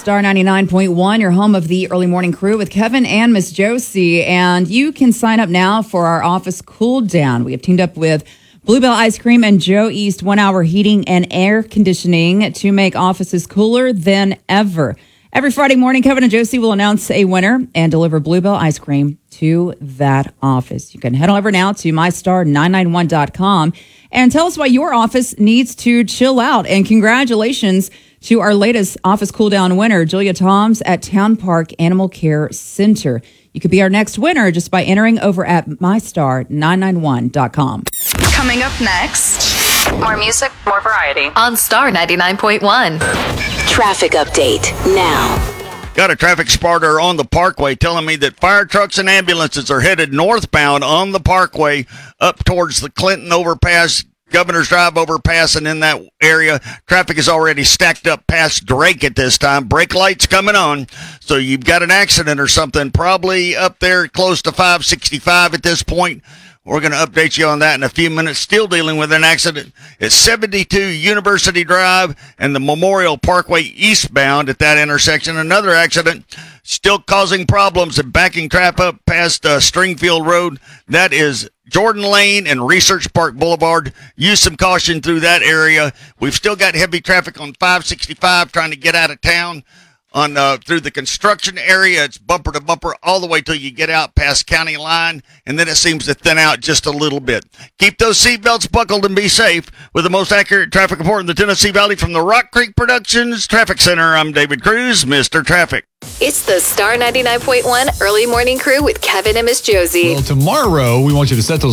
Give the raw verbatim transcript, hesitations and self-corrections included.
Star ninety-nine point one, your home of the early morning crew with Kevin and Miss Josie. And you can sign up now for our office cool down. We have teamed up with Bluebell Ice Cream and Joe East One Hour Heating and Air Conditioning to make offices cooler than ever. Every Friday morning, Kevin and Josie will announce a winner and deliver Bluebell Ice Cream to that office. You can head on over now to my star nine nine one dot com and tell us why your office needs to chill out. And congratulations to our latest office cool down winner, Julia Toms at Town Park Animal Care Center. You could be our next winner just by entering over at my star nine nine one dot com. Coming up next, more music, more variety on Star ninety-nine point one. Traffic update now. Got a traffic spotter on the Parkway telling me that fire trucks and ambulances are headed northbound on the Parkway up towards the Clinton overpass, Governor's Drive overpass, and in that area, traffic is already stacked up past Drake at this time. Brake lights coming on, so you've got an accident or something, probably up there close to five sixty-five at this point. We're going to update you on that in a few minutes. Still dealing with an accident at seventy-two University Drive and the Memorial Parkway eastbound at that intersection. Another accident still causing problems and backing traffic up past uh, Stringfield Road. That is Jordan Lane and Research Park Boulevard. Use some caution through that area. We've still got heavy traffic on five sixty-five trying to get out of town. On uh, through the construction area, it's bumper to bumper all the way till you get out past county line, and then it seems to thin out just a little bit. Keep those seatbelts buckled and be safe. With the most accurate traffic report in the Tennessee Valley from the Rock Creek Productions Traffic Center, I'm David Cruz, Mister Traffic. It's the Star ninety-nine point one Early Morning Crew with Kevin and Miss Josie. Well, tomorrow we want you to set those